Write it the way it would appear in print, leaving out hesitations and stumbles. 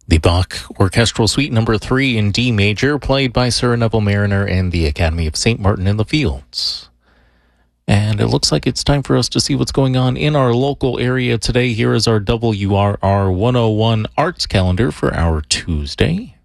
The Bach Orchestral Suite Number 3 in D major, played by Sir Neville Mariner and the Academy of St. Martin in the Fields. And it looks like it's time for us to see what's going on in our local area today. Here is our WRR 101 Arts Calendar for our Tuesday,